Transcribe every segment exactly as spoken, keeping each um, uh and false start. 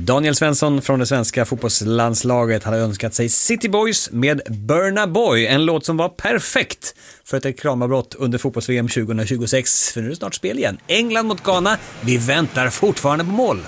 Daniel Svensson från det svenska fotbollslandslaget hade önskat sig City Boys med Burna Boy, en låt som var perfekt för ett reklamavbrott under fotbolls-V M tjugohundratjugosex, för nu är det snart spel igen. England mot Ghana, vi väntar fortfarande på mål.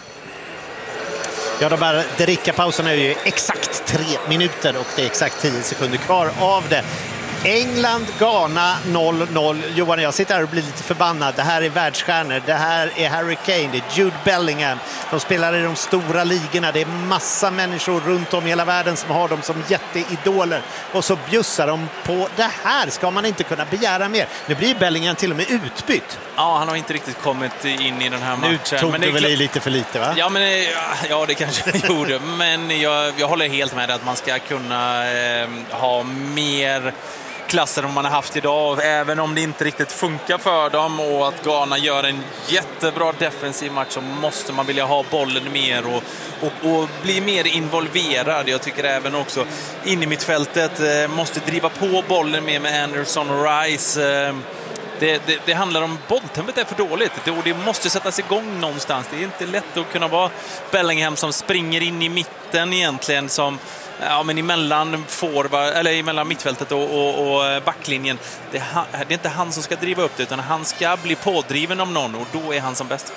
Ja, de här dricka-pauserna är ju exakt tre minuter och det är exakt tio sekunder kvar av det. England, Ghana noll noll. Johan, jag sitter här och blir lite förbannad. Det här är världsstjärnor. Det här är Harry Kane, det är Jude Bellingham. De spelar i de stora ligorna. Det är massa människor runt om i hela världen som har dem som jätteidoler. Och så bjussar de på det här. Ska man inte kunna begära mer? Nu blir Bellingham till och med utbytt. Ja, han har inte riktigt kommit in i den här matchen. Nu tog men det det väl klar... i lite för lite, va? Ja, men, ja det kanske jag gjorde. Men jag, jag håller helt med att man ska kunna eh, ha mer klasser än man har haft idag, även om det inte riktigt funkar för dem, och att Ghana gör en jättebra defensiv match, så måste man vilja ha bollen mer och, och, och bli mer involverad. Jag tycker även också in i mittfältet eh, måste driva på bollen mer med Anderson och Rice. Eh, det, det, det handlar om bolltempot är för dåligt, det, och det måste sättas igång någonstans. Det är inte lätt att kunna vara Bellingham som springer in i mitten egentligen, som ja, men emellan, forward, eller emellan mittfältet och, och, och backlinjen. Det är, han, det är inte han som ska driva upp det, utan han ska bli pådriven av någon, och då är han som bäst.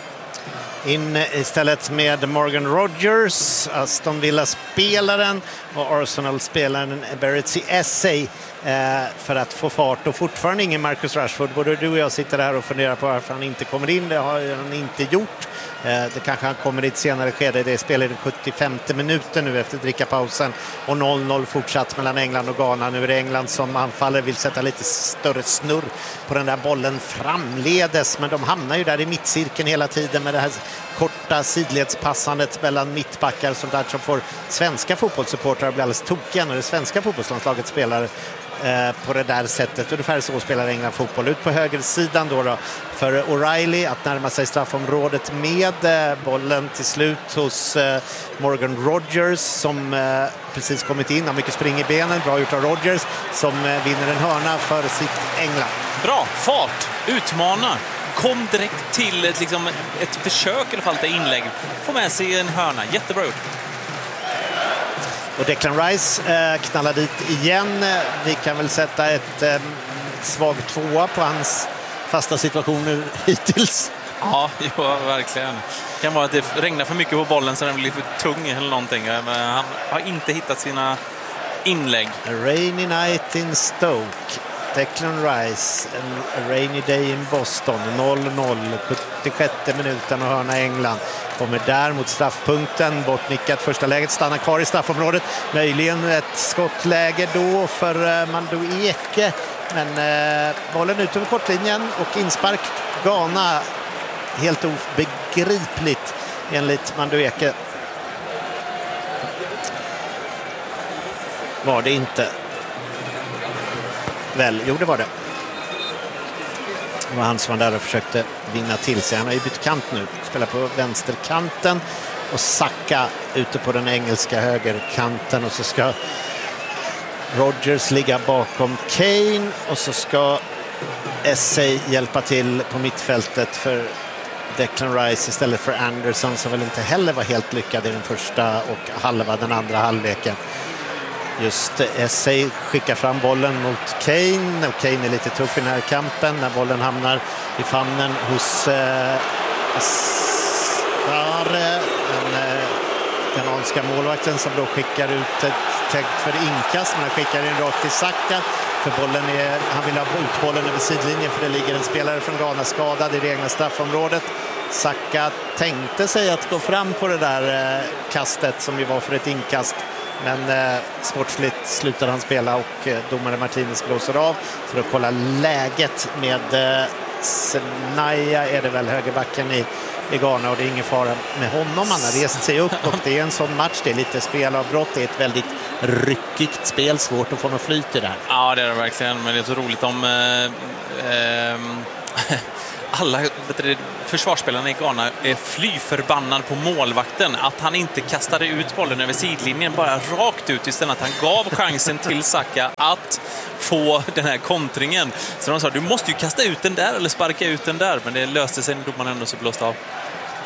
In istället med Morgan Rogers, Aston Villa-spelaren, och Arsenal-spelaren Beretsy Esse eh, för att få fart. Och fortfarande ingen Marcus Rashford. Både du och jag sitter här och funderar på varför han inte kommer in. Det har han inte gjort. Eh, det kanske han kommer i ett senare skede. Det spelar den sjuttiofemte minuten nu efter drickapausen. Och noll noll fortsatt mellan England och Ghana. Nu är det England som anfaller, vill sätta lite större snurr på den där bollen framledes. Men de hamnar ju där i mittcirkeln hela tiden med det här korta sidledspassandet mellan mittbackar, som där som får svenska fotbollssupportrar blir alldeles tokiga när det svenska fotbollslandslaget spelar eh, på det där sättet. Ungefär så spelar England fotboll. Ut på högersidan då, då för O'Reilly att närma sig straffområdet med eh, bollen till slut hos eh, Morgan Rogers, som eh, precis kommit in, har mycket spring i benen, bra gjort av Rogers, som eh, vinner en hörna för sitt England. Bra, fart, utmana. Kom direkt till ett, liksom, ett försök i alla fall till inlägg. Få med sig en hörna. Jättebra gjort. Och Declan Rice eh, knallar dit igen. Vi kan väl sätta ett eh, svag tvåa på hans fasta situationer hittills. Ja, ja, verkligen. Det kan vara att det regnar för mycket på bollen så den blir för tung eller någonting. Men han har inte hittat sina inlägg. A rainy night in Stoke. Declan Rice, en rainy day in Boston, noll noll, sjuttiosjätte minuten och hörna England. Kommer där mot straffpunkten, bortnickat första läget, stannar kvar i straffområdet. Möjligen ett skottläge då för Madueke, men eh, bollen ut över kortlinjen och inspark Ghana. Helt obegripligt enligt Madueke. Var det inte. Väl, jo det var det. Det var han som var där och försökte vinna till sig. Han har ju bytt kant nu. Spelar på vänsterkanten. Och Saka ute på den engelska högerkanten. Och så ska Rogers ligga bakom Kane. Och så ska Esse hjälpa till på mittfältet för Declan Rice istället för Anderson, som väl inte heller var helt lyckad i den första och halva den andra halvleken. Just Esse skickar fram bollen mot Kane, och Kane är lite tuff i den här kampen när bollen hamnar i famnen hos eh, Asare, den eh, kanadska målvakten, som då skickar ut ett täckt för inkast, men han skickar in rakt till Saka, för bollen är, han vill ha ut bollen över sidlinjen, för det ligger en spelare från Ghana skadad i det egna straffområdet. Saka tänkte sig att gå fram på det där eh, kastet som ju var för ett inkast. Men eh, sportsligt slutar han spela och eh, domare Martinez blåser av för att kolla läget med eh, Senaya, är det väl, högerbacken i, i Ghana, och det är ingen fara med honom. Han har rest sig upp och det är en sån match, det är lite spelavbrott, det är ett väldigt ryckigt spel, svårt att få något flyt i det här. Ja, det är det verkligen, men det är så roligt om eh, eh, alla försvarsspelarna i Ghana är fly förbannad på målvakten att han inte kastade ut bollen över sidlinjen, bara rakt ut, istället att han gav chansen till Saka att få den här kontringen. Så de sa, du måste ju kasta ut den där eller sparka ut den där, men det löste sig när domaren ändå så blåste av.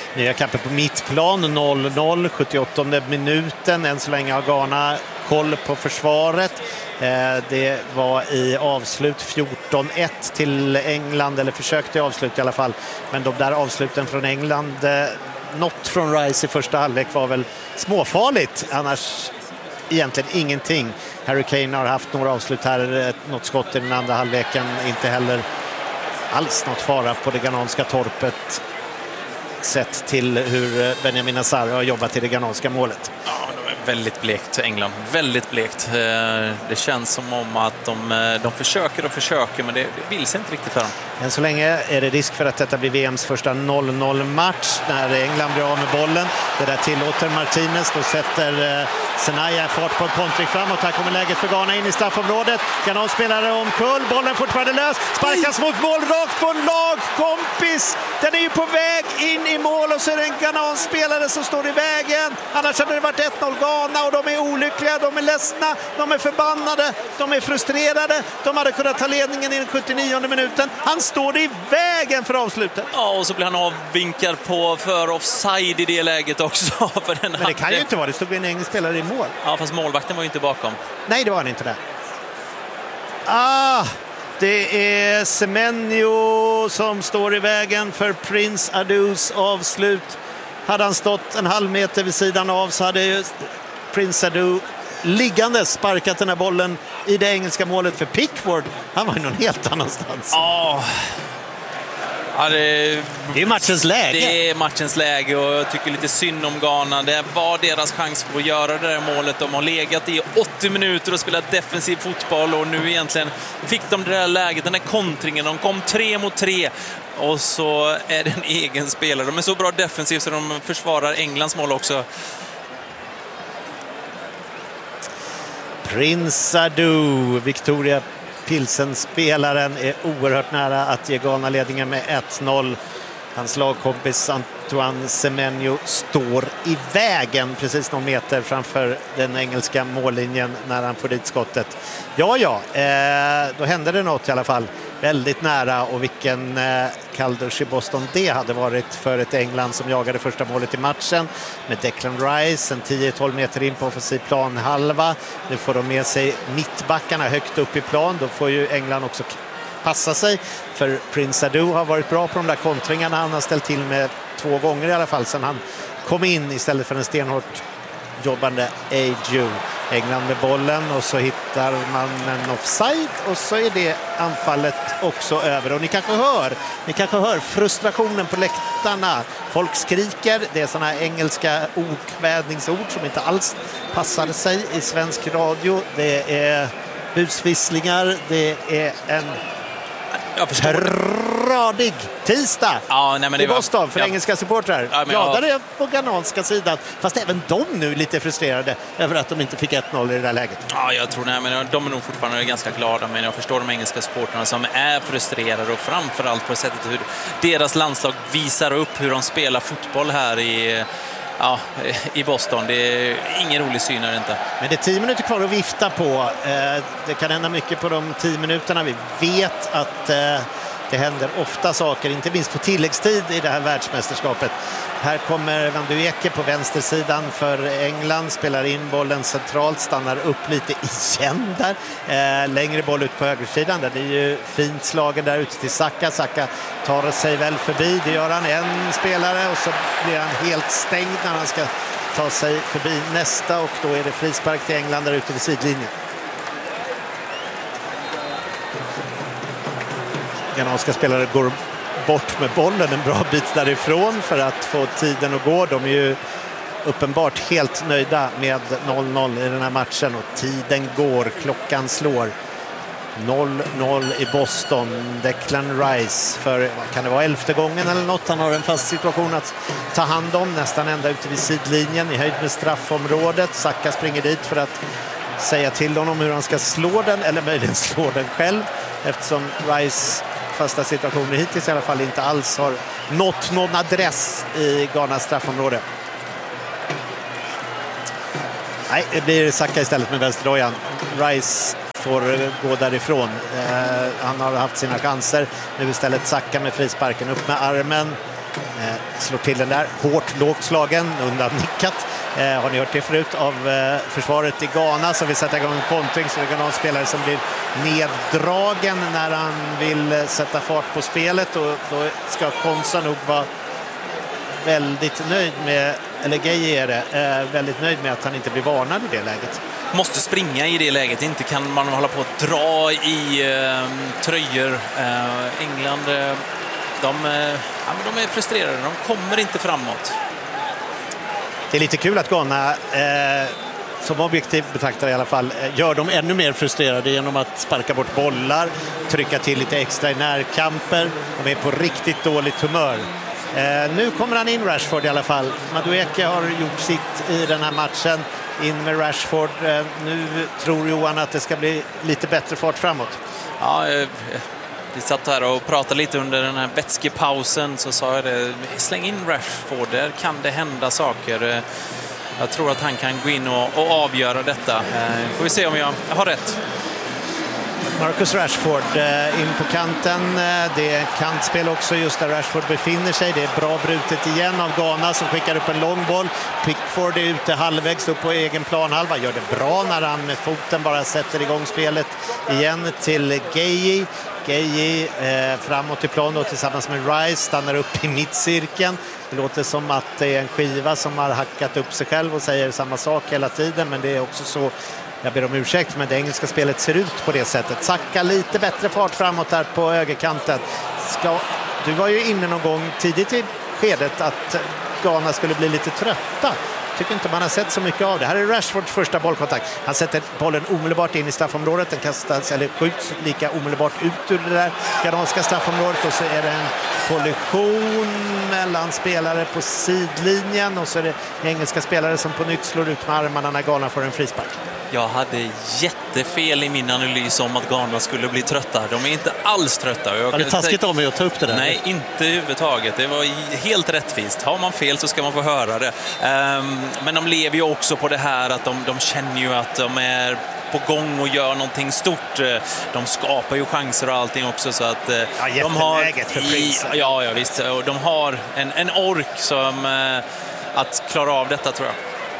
Nya kamper på mittplan, noll noll, sjuttioåttonde minuten. Än så länge har Ghana koll på försvaret. Eh, det var i avslut fjorton ett till England, eller försök till avslut i alla fall. Men de där avsluten från England, eh, något från Rice i första halvlek var väl småfarligt. Annars egentligen ingenting. Harry Kane har haft några avslut här, något skott i den andra halvleken. Inte heller alls något fara på det ghananska torpet, sett till hur Benjamin Azar har jobbat i det ghananska målet. Ja, de är väldigt blekt, England. Väldigt blekt. Det känns som om att de, de försöker och försöker, men det, det vill sig inte riktigt för dem. Än så länge är det risk för att detta blir V M:s första noll noll-match när England blir av med bollen. Det där tillåter Martinez. Då sätter eh, Senaya fart på en kontring framåt. Här kommer läget för Ghana in i straffområdet. Ghana spelare omkull. Bollen fortfarande lös. Sparkas mot mål rakt på en lagkompis. Den är ju på väg in i mål och så är det en Ghana-spelare som står i vägen. Annars hade det varit ett noll Ghana och de är olyckliga, de är ledsna, de är förbannade, de är frustrerade. De hade kunnat ta ledningen i den sjuttionionde minuten. Han står i vägen för avslutet. Ja, och så blir han avvinkad på för offside i det läget också. För den Men det kan ju inte vara, det stod en engelsk spelare i mål. Ja, fast målvakten var ju inte bakom. Nej, det var han inte där. Ah, det är Semenyo som står i vägen för Prince Adus avslut. Hade han stått en halv meter vid sidan av så hade ju Prince Adu liggande sparkat den här bollen i det engelska målet, för Pickford, han var ju någon helt annanstans. Ja, ja det, det är matchens läge. Det är matchens läge och jag tycker lite synd om Ghana. Det var deras chans för att göra det där målet. De har legat i åttio minuter och spelat defensiv fotboll och nu egentligen fick de det där läget, den där kontringen. De kom tre mot tre och så är det en egen spelare. De är så bra defensivt så de försvarar Englands mål också. Prince Adu, Victoria Pilsen-spelaren, är oerhört nära att ge Ghana ledningen med ett noll. Hans lagkompis Antoine Semenyo står i vägen precis någon meter framför den engelska mållinjen när han får dit skottet. Ja, ja, eh, då hände det något i alla fall. Väldigt nära, och vilken eh, kalldusch i Boston det hade varit för ett England som jagade första målet i matchen med Declan Rice, en tio tolv meter in på offensiv planhalva. Nu får de med sig mittbackarna högt upp i plan. Då får ju England också passa sig, för Prince Adu har varit bra på de där kontringarna. Han har ställt till med två gånger i alla fall sedan han kom in istället för en stenhårt jobbande Ayew. England med bollen och så hittar man en offside och så är det anfallet också över. Och ni kanske hör, ni kanske hör frustrationen på läktarna. Folk skriker, det är sådana här engelska okvädningsord som inte alls passar sig i svensk radio. Det är busvisslingar, det är en tradig tisdag ja, nej, men det i Boston var, för ja. engelska supportrar. Ja, Gladare ja. på ghananska sidan, fast även de nu lite frustrerade över att de inte fick ett noll i det där läget. Ja, jag tror nej, men de är nog fortfarande ganska glada, men jag förstår de engelska supportrarna som är frustrerade, och framförallt på sättet hur deras landslag visar upp hur de spelar fotboll här i Ja, i Boston. Det är ingen rolig syn här inte. Men det är tio minuter kvar att vifta på. Det kan hända mycket på de tio minuterna. Vi vet att det händer ofta saker, inte minst på tilläggstid i det här världsmästerskapet. Här kommer Van de Eke på vänstersidan för England, spelar in bollen centralt, stannar upp lite igen där. Eh, längre boll ut på högersidan, där det är ju fint slagen där ute till Saka. Saka tar sig väl förbi, det gör han, en spelare, och så blir han helt stängd när han ska ta sig förbi nästa, och då är det frispark till England där ute vid sidlinjen. Ghananska spelare går bort med bollen en bra bit därifrån för att få tiden att gå. De är ju uppenbart helt nöjda med noll noll i den här matchen, och tiden går, klockan slår. noll noll i Boston. Declan Rice för, kan det vara elfte gången eller något, han har en fast situation att ta hand om, nästan ända ute vid sidlinjen i höjd med straffområdet. Saka springer dit för att säga till honom hur han ska slå den, eller möjligen slå den själv, eftersom Rice fasta situationer hittills i alla fall inte alls har nått någon adress i Ghanas straffområde. Nej, det blir Saka istället med vänsterdojan. Rice får gå därifrån. Eh, han har haft sina chanser. Nu istället Saka med frisparken upp med armen. Eh, slår till den där, hårt lågt slagen, undan nickat. Eh, har ni hört det förut av eh, försvaret i Ghana som vill sätta igång en kontring, så det är någon spelare som blir neddragen när han vill eh, sätta fart på spelet, och då ska Konsa nog vara väldigt nöjd med, eller Gay är det, eh, väldigt nöjd med att han inte blir varnad i det läget. Måste springa i det läget, inte kan man hålla på att dra i eh, tröjor. Eh, England, eh, de, eh, ja, men de är frustrerade, de kommer inte framåt. Det är lite kul att Ghana, eh, som objektiv betraktare i alla fall, eh, gör dem ännu mer frustrerade genom att sparka bort bollar, trycka till lite extra i närkamper. De är på riktigt dåligt humör. Eh, nu kommer han in, Rashford i alla fall. Madueke har gjort sitt i den här matchen. In med Rashford. Eh, nu tror Johan att det ska bli lite bättre fart framåt. Ja, eh, vi satt här och pratade lite under den här vätskepausen, så sa jag det, släng in Rashford, där kan det hända saker. Jag tror att han kan gå in och, och avgöra detta. Får vi se om jag har rätt. Marcus Rashford in på kanten. Det är kantspel också just där Rashford befinner sig. Det är bra brutet igen av Ghana som skickar upp en lång boll. Pickford är ute halvvägs upp på egen planhalva. Gör det bra när han med foten bara sätter igång spelet igen till Gueye. Gueye eh, framåt i plan då, tillsammans med Rice, stannar upp i mittcirkeln. Det låter som att det är en skiva som har hackat upp sig själv och säger samma sak hela tiden, men det är också så, jag ber om ursäkt, men det engelska spelet ser ut på det sättet. Saka lite bättre fart framåt där på högerkanten. Ska, du var ju inne någon gång tidigt i skedet att Ghana skulle bli lite trötta. Tycker inte man har sett så mycket av det. Här är Rashfords första bollkontakt. Han sätter bollen omedelbart in i straffområdet. Den kastas, eller skjuts lika omedelbart ut ur det där ghananska straffområdet. Och så är det en kollision mellan spelare på sidlinjen. Och så är det engelska spelare som på nytt slår ut med armarna när Ghana får en frispark. Jag hade jättefel i min analys om att Ghana skulle bli trötta. De är inte alls trötta. Jag var det taskigt av mig att ta upp det där? Nej, inte överhuvudtaget. Det var helt rättvist. Har man fel så ska man få höra det. Um, men de lever ju också på det här att de, de känner ju att de är på gång och gör någonting stort. De skapar ju chanser och allting också, så att ja, de har för i, ja, ja visst, och de har en, en ork som uh, att klara av detta, tror jag.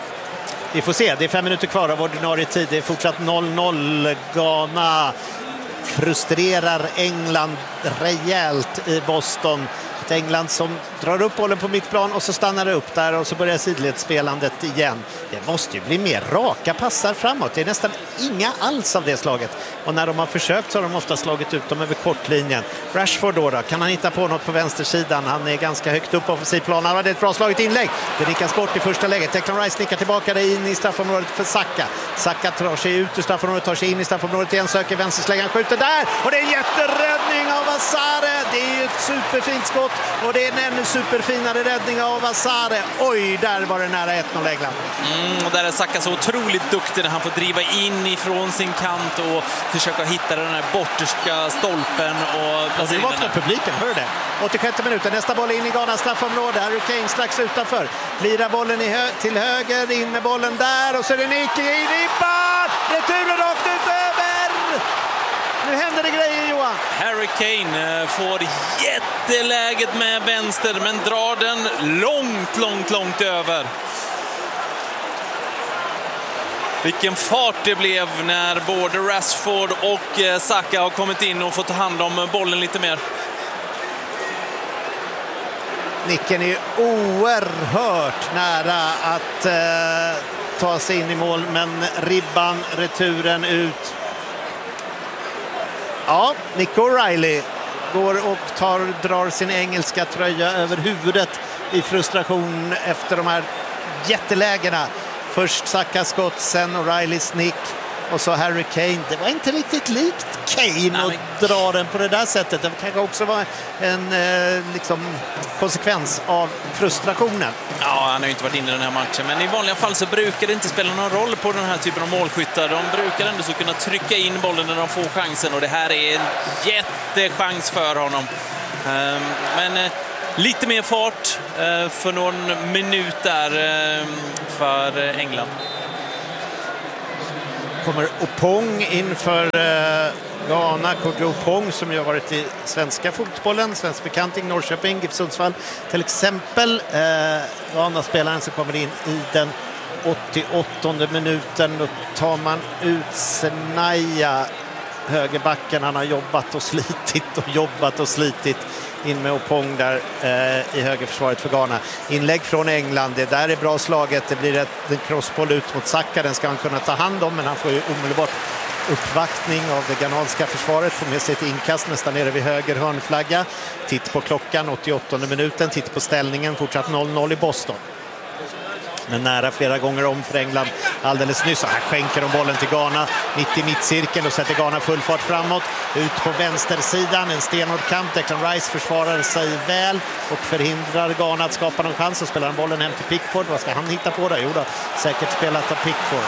Vi får se, det är fem minuter kvar av ordinarie tid. Det är fortsatt noll noll. Ghana frustrerar England rejält i Boston. Ett England som drar upp bollen på mittplan och så stannar det upp där och så börjar sidledsspelandet igen. Det måste ju bli mer raka passar framåt. Det är nästan inga alls av det slaget. Och när de har försökt så har de ofta slagit ut dem över kortlinjen. Rashford då, då kan han hitta på något på vänstersidan. Han är ganska högt upp på offensivplanen. Det är ett bra slaget inlägg. Det nickas bort i första läget. Declan Rice nickar tillbaka det in i straffområdet för Saka. Saka tar sig ut ur straffområdet, tar sig in i straffområdet igen, söker vänstersläggan, skjuter där. Och det är en jätteräddning av Azare. Det är ett superfint skott. Och det är en ännu superfinare räddning av Azare. Oj, där var det nära ett noll England. Mm, och där är Saka så otroligt duktig när han får driva in ifrån sin kant och försöka hitta den här borterska stolpen. Och det var för publiken, hör det. åttiosjätte minuten, nästa boll in i Ghanas straffområde. Harry Kane strax utanför. Lirar bollen i hö- till höger, in med bollen där. Och så är det Nicky i ribban! Returen rakt ut över! Nu händer det grejer, Johan. Harry Kane får jätteläget med vänster, men drar den långt, långt, långt över. Vilken fart det blev när både Rashford och Saka har kommit in och fått ta hand om bollen lite mer. Nicken är oerhört nära att eh, ta sig in i mål, men ribban, returen ut. Ja, Nick O'Reilly går och tar, drar sin engelska tröja över huvudet i frustration efter de här jättelägena. Först Saka skott, sen O'Reillys nick och så Harry Kane. Det var inte riktigt likt Kane att dra den på det där sättet. Det kanske också var en eh, liksom, konsekvens av frustrationen. Ja, han har ju inte varit inne i den här matchen, men i vanliga fall så brukar det inte spela någon roll på den här typen av målskyttar. De brukar ändå så kunna trycka in bollen när de får chansen, och det här är en jättechans för honom. Um, men uh, lite mer fart uh, för någon minut där uh, för England. kommer Opong inför uh, Ghana. Kodjo Opong som ju har varit i svenska fotbollen, svensk bekanting, Norrköping, GIF Sundsvall till exempel. Uh, Ghana-spelaren som kommer in i den åttioåttonde minuten. Då tar man ut Senaya, högerbacken. Han har jobbat och slitit och jobbat och slitit. In med Opong där eh, i högerförsvaret för Ghana. Inlägg från England, det där är bra slaget. Det blir ett, en crossboll ut mot Saka. Den ska han kunna ta hand om, men han får ju omedelbart uppvaktning av det ghananska försvaret. Får med sig ett inkast nästan nere vid höger hörnflagga. Titt på klockan, åttioåttonde minuten. Titt på ställningen, fortsatt noll noll i Boston. Men nära flera gånger om för England alldeles nyss. Här skänker de bollen till Ghana mitt i mittcirkeln och sätter Ghana full fart framåt. Ut på vänstersidan, en stenhård kamp. Declan Rice försvarar sig väl och förhindrar Ghana att skapa någon chans. Och spelar han bollen hem till Pickford. Vad ska han hitta på där? Jo då, säkert spelat av Pickford.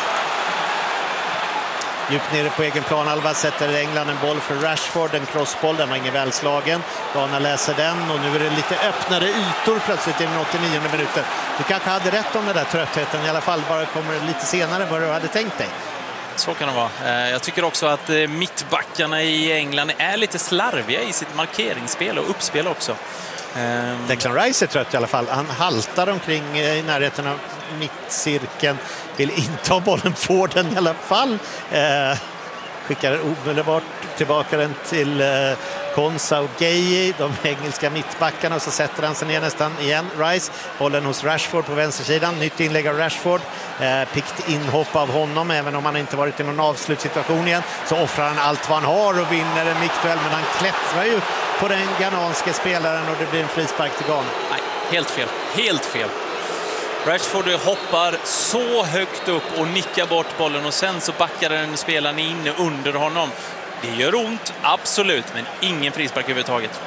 Djupt nere på egen plan Alva sätter England en boll för Rashford, en crossboll, den var ingen välslagen. Ghana läser den och nu är det lite öppnare ytor plötsligt i den åttionionde minuten. Du kanske hade rätt om den där tröttheten, i alla fall bara kommer lite senare vad du hade tänkt dig. Så kan det vara. Jag tycker också att mittbackarna i England är lite slarviga i sitt markeringsspel och uppspel också. Declan Rice är trött i alla fall. Han haltar omkring i närheten av mittcirkeln. Vill inte ha bollen, får den i alla fall. Eh, skickar omedelbart tillbaka den till eh, Konsa och Gueye, de engelska mittbackarna, och så sätter han sig ner nästan igen. Rice, bollen hos Rashford på vänstersidan. Nytt inlägg av Rashford. Eh, pikt inhopp av honom, även om han inte varit i någon avslutsituation igen. Så offrar han allt vad han har och vinner en mittduell, men han klättrar ju på den ghananske spelaren och det blir en frispark till Ghana. Nej, helt fel. Helt fel. Rashford hoppar så högt upp och nickar bort bollen och sen så backar den spelaren in under honom. Det gör ont, absolut, men ingen frispark överhuvudtaget.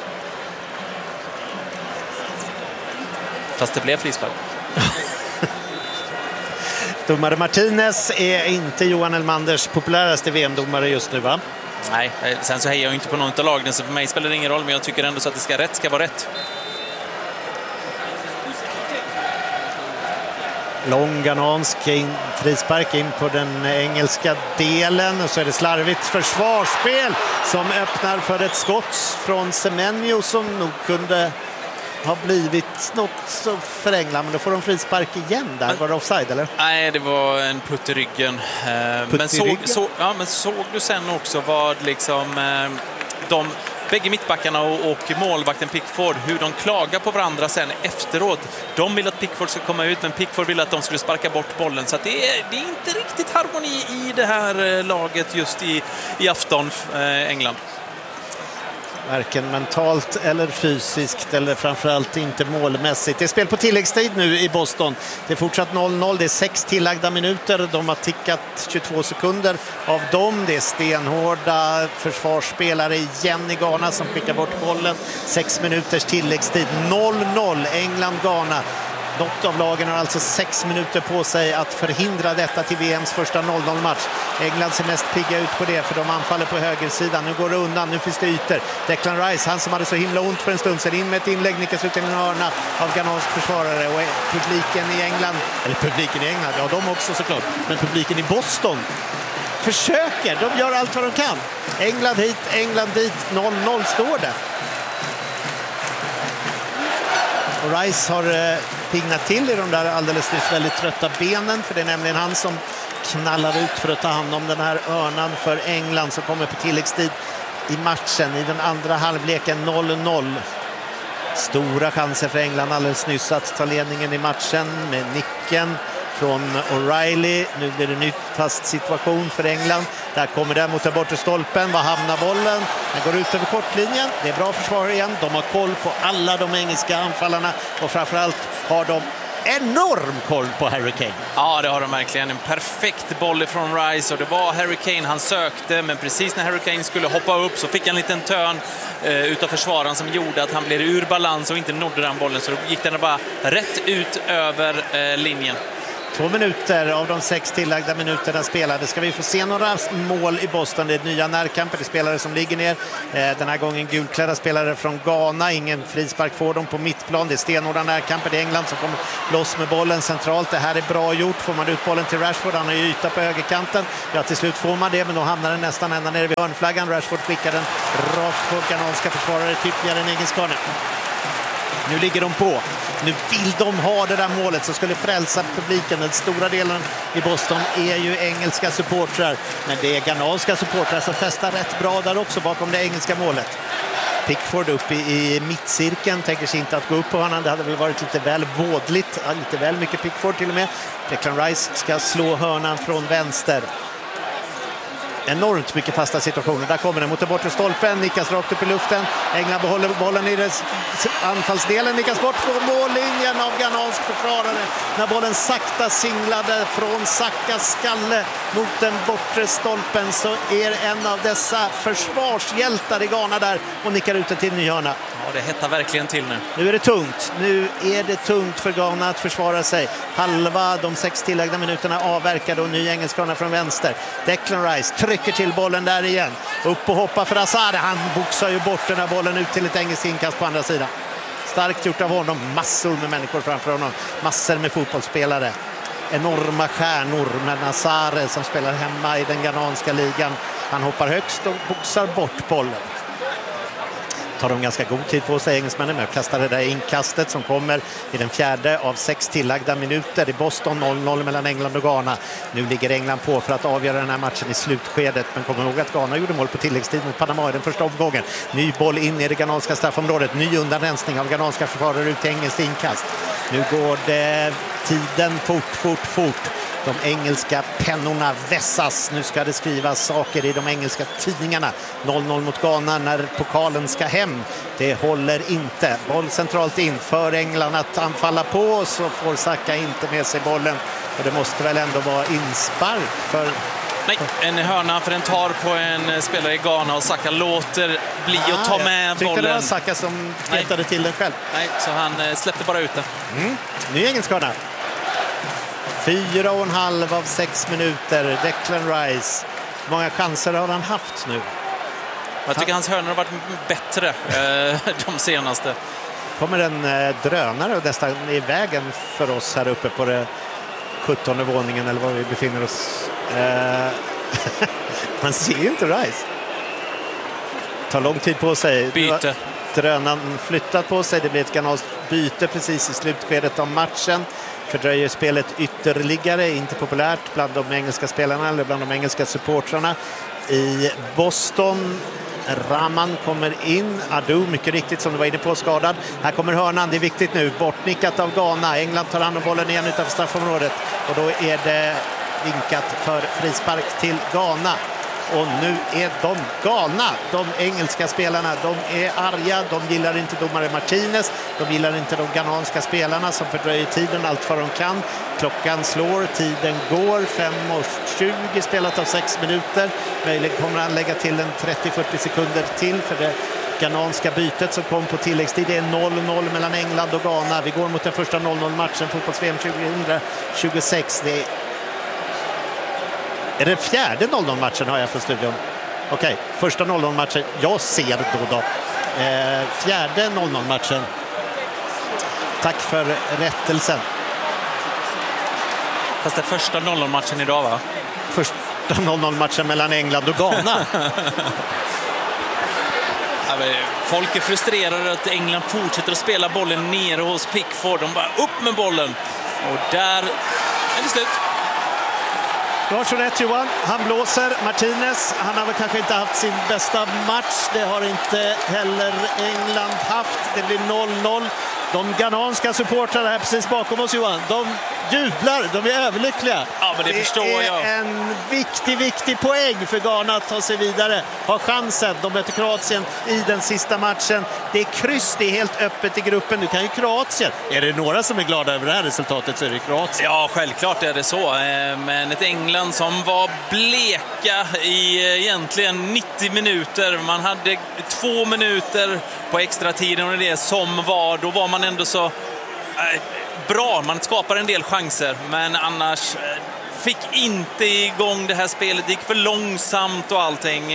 Fast det blev frispark. Domare Martinez är inte Johan Elmanders populäraste V M-domare just nu, va? Nej, sen så hejar jag inte på någon av lagen, så för mig spelar det ingen roll, men jag tycker ändå så att det ska rätt ska vara rätt. Lång ghanansk frispark in på den engelska delen och så är det slarvigt försvarsspel som öppnar för ett skott från Semenyo som nog kunde ha blivit något för England, men då får de frispark igen där. Var det offside eller? Nej, det var en putt i ryggen. Putt men, i såg, ryggen? Så, ja, men såg du sen också vad liksom de bägge mittbackarna och, och målvakten Pickford, hur de klagar på varandra sen efteråt. De vill att Pickford ska komma ut, men Pickford vill att de skulle sparka bort bollen. Så att det, är, det är inte riktigt harmoni i det här laget just i, i afton, eh, England. Varken mentalt eller fysiskt eller framförallt inte målmässigt. Det är spel på tilläggstid nu i Boston. Det är fortsatt noll noll. Det är sex tillagda minuter. De har tickat tjugotvå sekunder av dem. Det är stenhårda försvarsspelare igen i Ghana som skickar bort bollen. Sex minuters tilläggstid. noll noll England-Ghana. Något av lagen har alltså sex minuter på sig att förhindra detta till V M:s första noll noll-match. England ser mest pigga ut på det för de anfaller på högersidan. Nu går det undan, nu finns det ytor. Declan Rice, han som hade så himla ont för en stund sedan, in med ett inlägg, nickas ut i en hörna av ghanansk försvarare. Och publiken i England, eller publiken i England, ja de också såklart, men publiken i Boston försöker, de gör allt vad de kan. England hit, England dit, noll noll står det. Och Rice har eh, pignat till i de där alldeles nyss väldigt trötta benen, för det är nämligen han som knallar ut för att ta hand om den här örnan för England som kommer på tilläggstid i matchen i den andra halvleken. Noll noll. Stora chanser för England alldeles nyss att ta ledningen i matchen med nicken från O'Reilly. Nu blir det ny fast situation för England. Där kommer den mot den bortre stolpen. Var hamnar bollen? Den går ut över kortlinjen. Det är bra försvar igen. De har koll på alla de engelska anfallarna och framförallt har de enorm koll på Harry Kane. Ja, det har de verkligen. En perfekt boll från Rice och det var Harry Kane han sökte, men precis när Harry Kane skulle hoppa upp så fick han en liten törn eh, utav försvararen som gjorde att han blev ur balans och inte nådde den bollen, så då gick den bara rätt ut över eh, linjen. Två minuter av de sex tillagda minuterna spelade. Ska vi få se några mål i Boston? Det är nya närkamper, det är spelare som ligger ner. Den här gången gulklädda spelare från Ghana. Ingen frispark får dem på mittplan. Det är stenhårda närkamper. Det är England som kommer loss med bollen centralt. Det här är bra gjort. Får man ut bollen till Rashford, han har ju yta på högerkanten. Ja, till slut får man det, men då hamnar den nästan ända nere vid hörnflaggan. Rashford skickar den rakt på ghananska försvarare, ytterligare en engelsk hörna. Nu ligger de på. Nu vill de ha det där målet som skulle frälsa publiken. Den stora delen i Boston är ju engelska supportrar. Men det är ghananska supportrar som festar rätt bra där också bakom det engelska målet. Pickford upp i, i mittcirkeln, tänker sig inte att gå upp på honom. Det hade väl varit lite väl vådligt. Lite väl mycket Pickford till och med. Declan Rice ska slå hörnan från vänster. Enormt mycket fasta situationer. Där kommer den mot den bortre stolpen. Nickas rakt upp i luften. England behåller bollen i dess anfallsdelen. Nickas bort från mållinjen av ghanansk försvarare. När bollen sakta singlade från Sakas skalle mot den bortre stolpen, så är en av dessa försvarshjältar i Ghana där och nickar ut det till ny hörna. Ja, det hettar verkligen till nu. Nu är det tungt. Nu är det tungt för Ghana att försvara sig. Halva de sex tillagda minuterna avverkade och ny engelsk hörna från vänster. Declan Rice trycker till bollen där igen. Upp och hoppa för Hazard. Han boxar ju bort den här bollen ut till ett engelskt inkast på andra sidan. Starkt gjort av honom. Massor med människor framför honom. Massor med fotbollsspelare. Enorma stjärnor med Nazare som spelar hemma i den ghananska ligan. Han hoppar högst och boxar bort bollen. Tar de ganska god tid på sig, engelsmännen, med att kasta det där inkastet som kommer i den fjärde av sex tillagda minuter i Boston. Noll noll mellan England och Ghana. Nu ligger England på för att avgöra den här matchen i slutskedet, men kommer ihåg att Ghana gjorde mål på tilläggstid mot Panama i den första omgången. Ny boll in i det ghananska straffområdet. Ny undanrensning av ghananska försvarare ut till engelskt inkast. Nu går det tiden fort, fort, fort. De engelska pennorna vässas. Nu ska det skrivas saker i de engelska tidningarna. noll noll mot Ghana när pokalen ska hem. Det håller inte. Boll centralt in för England att anfalla på, så får Saka inte med sig bollen. Och det måste väl ändå vara inspark för... Nej, en hörna, för den tar på en spelare i Ghana och Saka låter bli ah, att ta med jag bollen. Tyckte det var Saka som petade till den själv. Nej, så han släppte bara ut den. Mm. Ny engelsk hörna. Fyra och en halv av sex minuter. Declan Rice. Hur många chanser har han haft nu? Jag tycker hans hörnor har varit bättre eh, de senaste. Kommer en eh, drönare och nästan i vägen för oss här uppe på det sjuttonde våningen eller var vi befinner oss. Eh, man ser ju inte Rice. Tar lång tid på sig. Byte. Drönaren flyttat på sig. Det blir ett ghanaskt byte precis i slutskedet av matchen. Fördröjer spelet ytterligare, inte populärt bland de engelska spelarna eller bland de engelska supportrarna i Boston. Rahman kommer in, Adu mycket riktigt som du var inne på, skadad. Här kommer hörnan, det är viktigt nu, bortnickat av Ghana. England tar hand om bollen igen utanför straffområdet och då är det vinkat för frispark till Ghana. Och nu är de galna, de engelska spelarna. De är arga, de gillar inte domare Martinez. De gillar inte de ghananska spelarna som fördröjer tiden allt vad de kan. Klockan slår, tiden går. fem och tjugo spelat av sex minuter. Möjligen kommer han lägga till en trettio till fyrtio sekunder till för det ghananska bytet som kom på tilläggstid. Det är noll noll mellan England och Ghana. Vi går mot den första noll noll-matchen fotbolls-V M tjugohundratjugosex. Det är Är det fjärde noll noll-matchen har jag för studion? Okej, okay, första noll noll-matchen jag ser då då. Eh, fjärde noll noll-matchen. Tack för rättelsen. Fast det är första noll noll-matchen idag, va? Första noll noll-matchen mellan England och Ghana. Ja, folk är frustrerade att England fortsätter att spela bollen nere hos Pickford. De bara upp med bollen. Och där är det slut. Du har så rätt, Johan. Han blåser. Martinez, han har väl kanske inte haft sin bästa match. Det har inte heller England haft. Det blir noll noll. De ghananska supportrarna här precis bakom oss, Johan, de jublar, de är överlyckliga. Ja, men det, det förstår är jag. En viktig, viktig poäng för Ghana att ta sig vidare. Har chansen. De möter Kroatien i den sista matchen. Det är kryss, det är helt öppet i gruppen. Nu kan ju Kroatien. Är det några som är glada över det här resultatet så är det Kroatien. Ja, självklart är det så. Men ett England som var bleka i egentligen nittio minuter. Man hade två minuter på extra tiden och det som var, då var man ändå så... bra, man skapar en del chanser, men annars fick inte igång det här spelet, det gick för långsamt och allting.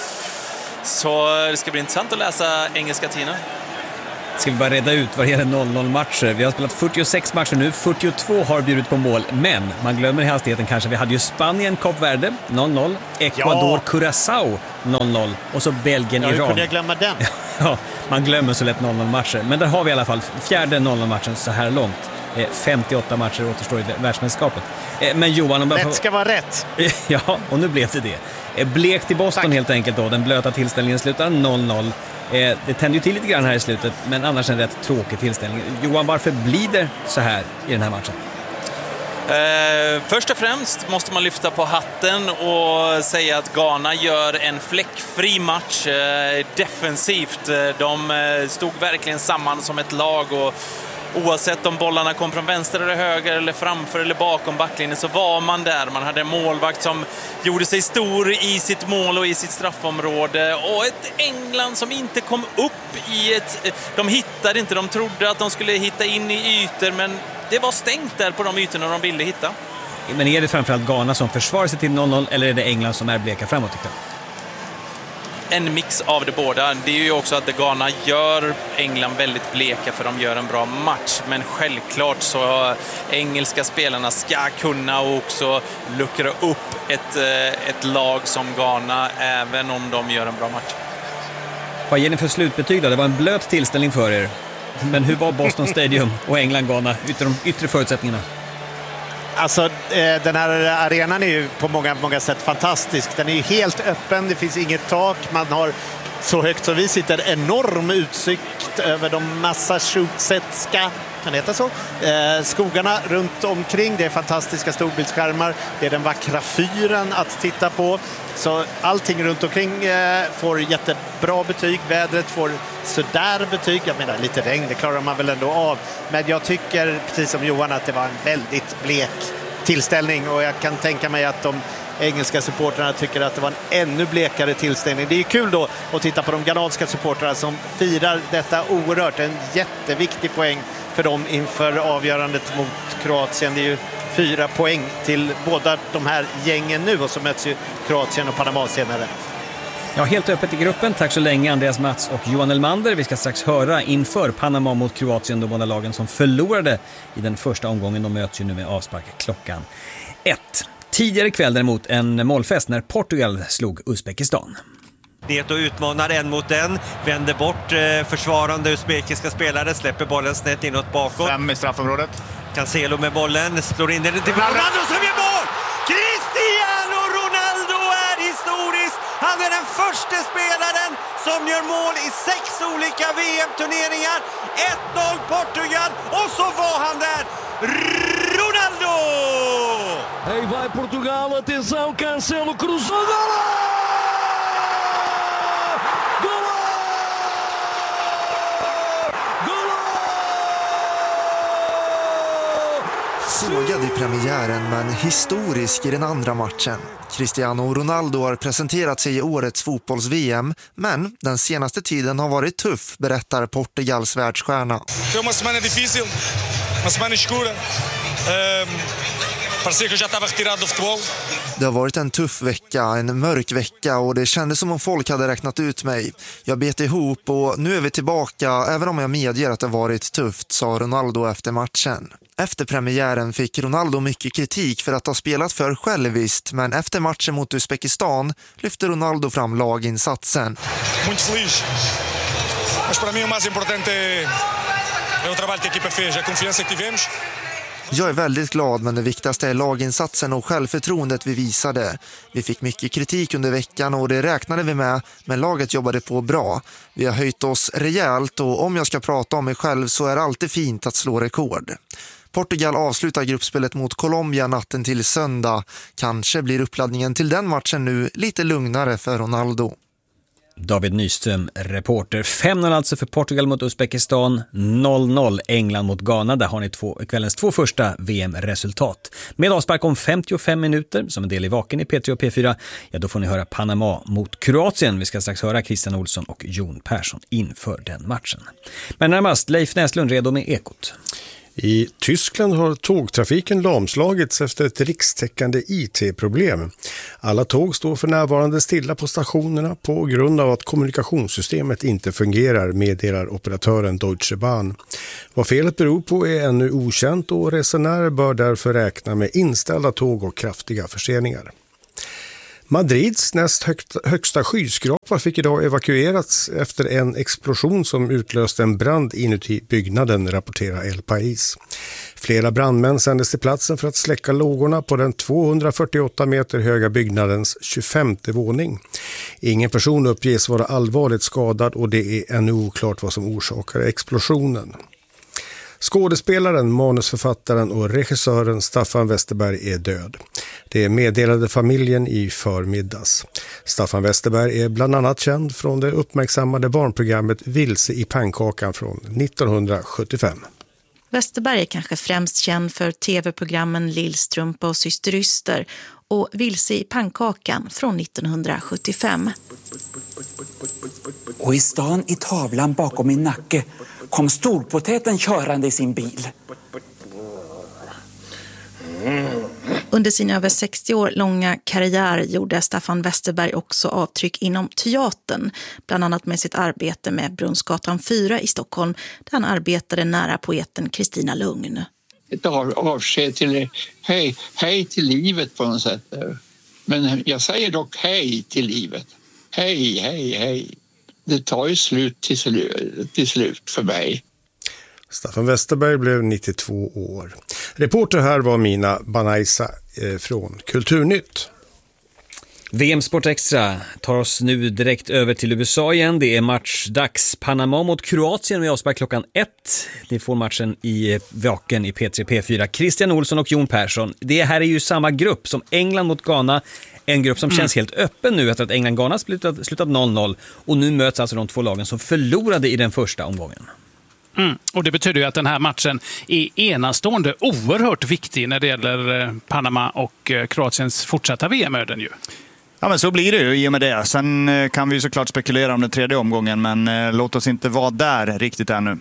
Så det ska bli intressant att läsa engelska tidningar. Ska vi bara reda ut vad det gäller noll noll-matcher. Vi har spelat fyrtiosex matcher nu, fyrtiotvå har bjudit på mål. Men man glömmer i hastigheten kanske. Vi hade ju Spanien, Kap Verde, noll noll. Ecuador, ja. Curaçao, noll noll. Och så Belgien, ja, Iran. Ja, kunde jag glömma den? Ja, man glömmer så lätt noll noll-matcher. Men där har vi i alla fall fjärde noll noll-matchen så här långt. femtioåtta matcher återstår i världsmästerskapet. Men Johan... Om rätt får... ska vara rätt. Ja, och nu blev det det. Blekt i Boston Tack. Helt enkelt då. Den blöta tillställningen slutar noll noll. Det tänder ju till lite grann här i slutet, men annars en rätt tråkig tillställning. Johan, varför blir det så här i den här matchen? Eh, först och främst måste man lyfta på hatten och säga att Ghana gör en fläckfri match eh, defensivt. De eh, stod verkligen samman som ett lag, och oavsett om bollarna kom från vänster eller höger eller framför eller bakom backlinjen så var man där. Man hade en målvakt som gjorde sig stor i sitt mål och i sitt straffområde, och ett England som inte kom upp i ett... De hittade inte, de trodde att de skulle hitta in i ytor, men det var stängt där på de ytorna de ville hitta. Men är det framförallt Ghana som försvarar sig till noll noll, eller är det England som är bleka framåt ikväll? En mix av det båda. Det är ju också att Ghana gör England väldigt bleka, för de gör en bra match. Men självklart så engelska spelarna ska kunna också luckra upp ett, ett lag som Ghana, även om de gör en bra match. Vad ger ni för slutbetyg då? Det var en blöt tillställning för er. Men hur var Boston Stadium och England-Ghana utifrån de yttre förutsättningarna? Alltså, den här arenan är ju på många, många sätt fantastisk. Den är ju helt öppen, det finns inget tak. Man har så högt som vi sitter enorm utsikt över de massachusettska, kan det heta så? Eh, skogarna runt omkring. Det är fantastiska storbildsskärmar. Det är den vackra fyren att titta på. Så allting runt omkring eh, får jättebra betyg. Vädret får sådär betyg. Jag menar, lite regn, det klarar man väl ändå av. Men jag tycker, precis som Johan, att det var en väldigt blek tillställning. Och jag kan tänka mig att de engelska supporterna tycker att det var en ännu blekare tillställning. Det är kul då att titta på de ghananska supporterna som firar detta oerhört. En jätteviktig poäng för dem inför avgörandet mot Kroatien. Det är ju fyra poäng till båda de här gängen nu, och så möts ju Kroatien och Panama senare. Ja, helt öppet i gruppen. Tack så länge Andreas Mats och Johan Elmander. Vi ska strax höra inför Panama mot Kroatien, de båda lagen som förlorade i den första omgången. De möts ju nu med avspark klockan ett. Tidigare kväll däremot en målfest när Portugal slog Uzbekistan. Det och utmanar en mot en, vänder bort eh, försvarande uzbekiska spelare, släpper bollen snett inåt bakåt. Fem i straffområdet. Cancelo med bollen, slår in den till Ronaldo som gör mål! Cristiano Ronaldo är historisk! Han är den första spelaren som gör mål i sex olika V M-turneringar. ett noll Portugal, och så var han där! Ronaldo! Aí vai Portugal, atenção, Cancelo cruzou, gol! Sågad i premiären men historisk i den andra matchen. Cristiano Ronaldo har presenterat sig i årets fotbolls-V M, men den senaste tiden har varit tuff, berättar Portugals världsstjärna. Det var en semana difícil, en semana escura. Parecia que eu já estava retirado do futebol. Det har varit en tuff vecka, en mörk vecka, och det kändes som om folk hade räknat ut mig. Jag bet ihop och nu är vi tillbaka, även om jag medger att det varit tufft, sa Ronaldo efter matchen. Efter premiären fick Ronaldo mycket kritik för att ha spelat för själviskt, men efter matchen mot Uzbekistan lyfte Ronaldo fram laginsatsen. Muito feliz. Mas para mim o mais importante é o trabalho que a equipa fez, a confiança que tivemos. Jag är väldigt glad, men det viktigaste är laginsatsen och självförtroendet vi visade. Vi fick mycket kritik under veckan och det räknade vi med, men laget jobbade på bra. Vi har höjt oss rejält, och om jag ska prata om mig själv så är det alltid fint att slå rekord. Portugal avslutar gruppspelet mot Colombia natten till söndag. Kanske blir uppladdningen till den matchen nu lite lugnare för Ronaldo. David Nyström, reporter. fem noll alltså för Portugal mot Uzbekistan, noll noll England mot Ghana. Där har ni två, kvällens två första V M-resultat. Med avspark om femtiofem minuter, som en del i Vaken i P tre och P fyra, ja då får ni höra Panama mot Kroatien. Vi ska strax höra Christian Olsson och Jon Persson inför den matchen. Men närmast Leif Näslund redo med Ekot. I Tyskland har tågtrafiken lamslagits efter ett rikstäckande I T-problem. Alla tåg står för närvarande stilla på stationerna på grund av att kommunikationssystemet inte fungerar, meddelar operatören Deutsche Bahn. Vad felet beror på är ännu okänt och resenärer bör därför räkna med inställda tåg och kraftiga förseningar. Madrids näst högsta skyskrapa fick idag evakuerats efter en explosion som utlöste en brand inuti byggnaden, rapporterar El País. Flera brandmän sändes till platsen för att släcka lågorna på den tvåhundrafyrtioåtta meter höga byggnadens tjugofemte våning. Ingen person uppges vara allvarligt skadad och det är ännu oklart vad som orsakar explosionen. Skådespelaren, manusförfattaren och regissören Staffan Westerberg är död. Det meddelade familjen i förmiddags. Staffan Westerberg är bland annat känd från det uppmärksammade barnprogrammet Vilse i pannkakan från nittonhundrasjuttiofem. Westerberg är kanske främst känd för tv-programmen Lillstrumpa och Systeryster och Vilse i pannkakan från nittonhundrasjuttiofem. Och i stan i tavlan bakom min nacke kom storpotäten körande i sin bil. Under sin över sextio år långa karriär gjorde Staffan Westerberg också avtryck inom teatern, bland annat med sitt arbete med Brunnsgatan fyra i Stockholm, där han arbetade nära poeten Kristina Lugn. Ett av, avsked till hej, hej till livet på något sätt. Men jag säger dock hej till livet. Hej, hej, hej. Det tar ju slut till, till slut för mig. Staffan Westerberg blev nittiotvå år. Reporter här var Mina Banaisa eh, från Kulturnytt. V M Sport Extra tar oss nu direkt över till U S A igen. Det är matchdags. Panama mot Kroatien. Vi avspelar klockan ett. Ni får matchen i Vaken i P tre P fyra. Christian Olsson och Jon Persson. Det här är ju samma grupp som England mot Ghana. En grupp som mm. känns helt öppen nu efter att England-Ghana slutat, slutat noll noll. Och nu möts alltså de två lagen som förlorade i den första omgången. Mm. Och det betyder ju att den här matchen är enastående, oerhört viktig när det gäller Panama och Kroatiens fortsatta V M-öden ju. Ja, men så blir det ju i och med det. Sen kan vi ju såklart spekulera om den tredje omgången, men låt oss inte vara där riktigt ännu.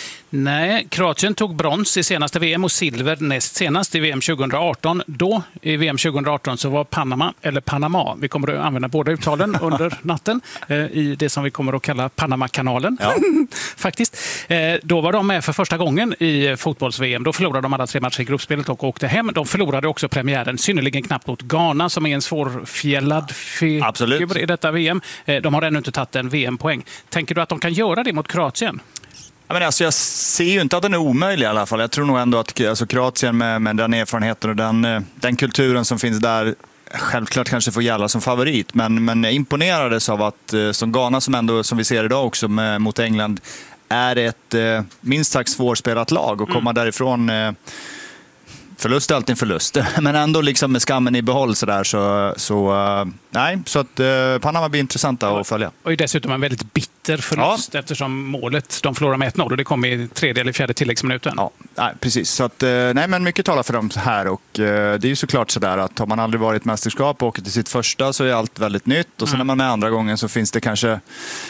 Nej, Kroatien tog brons i senaste V M och silver näst senast i V M tjugohundraarton. Då i V M tjugohundraarton så var Panama, eller Panama, vi kommer att använda båda uttalen under natten eh, i det som vi kommer att kalla Panama-kanalen. Ja. Faktiskt. Eh, då var de med för första gången i fotbolls-V M. Då förlorade de alla tre matcher i gruppspelet och åkte hem. De förlorade också premiären synnerligen knappt mot Ghana som är en svårfjällad figur i detta V M. Eh, de har ännu inte tagit en V M-poäng. Tänker du att de kan göra det mot Kroatien? Ja, men alltså, jag ser ju inte att den är omöjlig i alla fall. Jag tror nog ändå att alltså, Kroatien med, med den erfarenheten och den, den kulturen som finns där självklart kanske får gälla som favorit. Men, men jag imponerades av att som Ghana som ändå, som vi ser idag också med, mot England, är ett minst sagt svårspelat lag och komma mm. därifrån. Förlust är alltid en förlust, men ändå liksom med skammen i behåll så där så, så uh, nej, så att uh, Panama blir intressanta att följa. Och dessutom en väldigt bitter förlust ja. eftersom målet, de förlorar med ett noll och det kom i tredje eller fjärde tilläggsminuten. Ja, nej, precis. Så att, uh, nej, men mycket talar för dem här och uh, det är ju såklart så där att har man aldrig varit mästerskap och åker till sitt första så är allt väldigt nytt och sen mm. när man är med andra gången så finns det kanske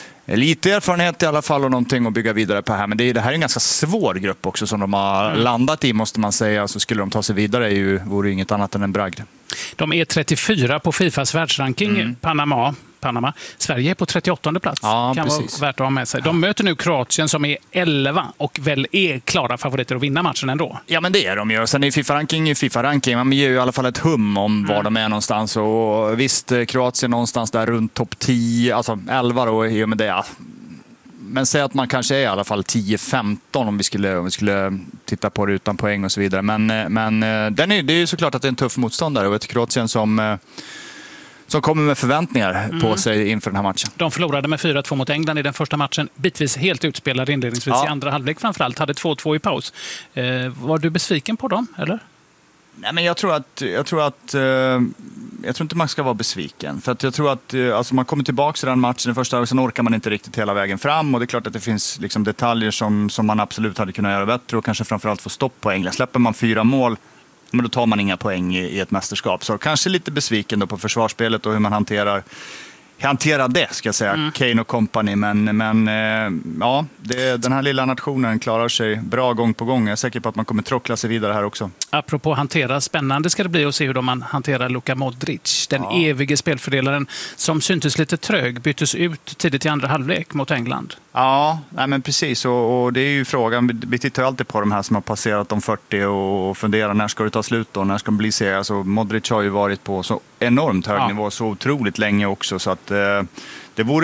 lite erfarenhet i alla fall och någonting att bygga vidare på här. Men det, är, det här är en ganska svår grupp också som de har mm. landat i måste man säga. Så skulle de ta sig vidare är ju, vore ju inget annat än en bragd. De är trettiofyra på Fifas världsranking, mm. Panama. Panama. Sverige är på trettioåttonde plats. Ja, kan precis. vara värt att ha med sig. De möter nu Kroatien som är elva och väl är klara favoriter att vinna matchen ändå. Ja, men det är de ju. Sen är FIFA-ranking i FIFA-ranking. Man ger ju i alla fall ett hum om var mm. de är någonstans. Och visst, Kroatien någonstans där runt topp tio, alltså elva då, i och med det. Ja. Men säg att man kanske är i alla fall tio femton om vi skulle, om vi skulle titta på det utan poäng och så vidare. Men, men den är, det är ju såklart att det är en tuff motståndare och ett Kroatien som, som kommer med förväntningar mm. på sig inför den här matchen. De förlorade med fyra två mot England i den första matchen. Bitvis helt utspelade inledningsvis ja. i andra halvlek framförallt. Hade två två i paus. Eh, var du besviken på dem, eller? Nej, men jag tror att jag tror att eh, jag tror inte man ska vara besviken för att jag tror att eh, alltså man kommer tillbaka till den matchen den första och sen orkar man inte riktigt hela vägen fram och det är klart att det finns liksom detaljer som som man absolut hade kunnat göra bättre och kanske framförallt få stopp på England. Släpper man fyra mål men då tar man inga poäng i, i ett mästerskap. Så kanske lite besviken då på försvarsspelet och hur man hanterar hantera det, ska jag säga, mm. Kane och company. Men, men eh, ja, det, den här lilla nationen klarar sig bra gång på gång. Jag är säker på att man kommer trockla sig vidare här också. Apropå hantera, spännande ska det bli att se hur de man hanterar Luka Modric. Den ja. evige spelfördelaren som syntes lite trög, byttes ut tidigt i andra halvlek mot England. Ja, nej men precis. Och, och det är ju frågan, vi tittar ju alltid på de här som har passerat de fyrtio och funderar, när ska det ta slut då? När ska de bli serie? Alltså, Modric har ju varit på så enormt hög ja. nivå så otroligt länge också, så att eh, det vore